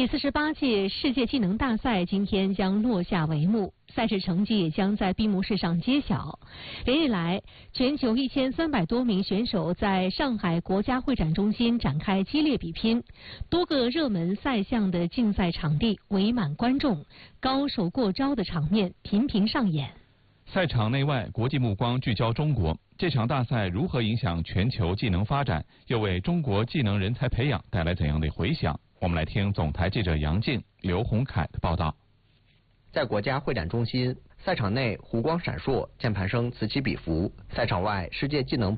第48届世界技能大赛今天将落下帷幕，赛事成绩也将在闭幕式上揭晓。连日来，全球1300多名选手在上海国家会展中心展开激烈比拼，多个热门赛项的竞赛场地围满观众，高手过招的场面频频上演。 赛场内外，国际目光聚焦中国。这场大赛如何影响全球技能发展，又为中国技能人才培养带来怎样的回响？我们来听总台记者杨静、刘洪凯的报道。 在国家会展中心，赛场内湖光闪烁，键盘声此起彼伏；赛场外，世界技能